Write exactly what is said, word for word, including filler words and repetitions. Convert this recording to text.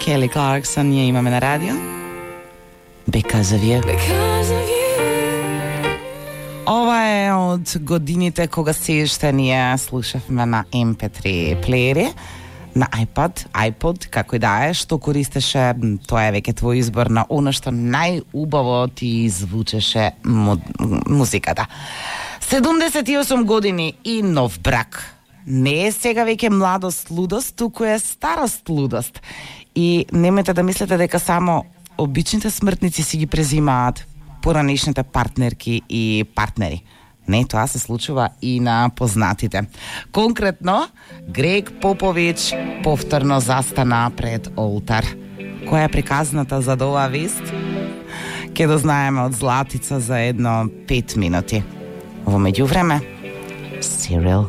Kelly Clarkson ние имаме на радио. Because of you. Because of you. Ова е од годините кога се уште ние слушавме на ем пи три плеери, на iPod, iPod, како и да е, што користеше, тоа е веќе твој избор на оно што најубаво ти звучеше му, музиката. седумдесет и осум години и нов брак. Не е сега веќе младост лудост, туку е старост лудост. И немете да мислите дека само обичните смртници си ги презимаат поранешните партнерки и партнери. Не, тоа се случува и на познатите. Конкретно, Грег Попович повторно застана пред олтар. Која е приказната за оваа вест? Ке дознаеме од Златица за едно пет минути. Во меѓувреме, Cyril